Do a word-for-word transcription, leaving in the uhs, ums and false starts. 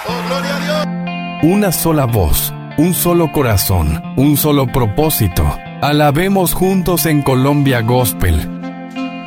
Oh, gloria a Dios. Una sola voz, un solo corazón, un solo propósito. Alabemos juntos en Colombia Gospel.